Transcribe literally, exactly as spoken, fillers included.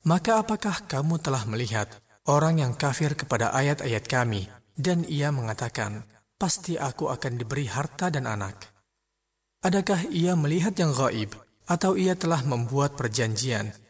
Maka apakah kamu telah melihat orang yang kafir kepada ayat-ayat kami, dan ia mengatakan, pasti aku akan diberi harta dan anak. Adakah ia melihat yang gaib, atau ia telah membuat perjanjian